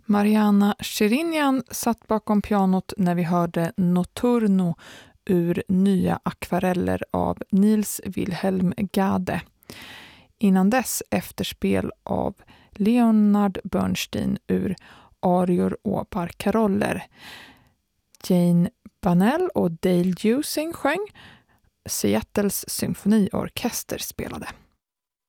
Mariana Sherinian satt bakom pianot när vi hörde Notturno ur nya akvareller av Niels Wilhelm Gade. Innan dess efterspel av Leonard Bernstein ur Arior och barcaroller. Jane Bunnell och Dale Dewsing sjöng. Seattles symfoniorkester spelade.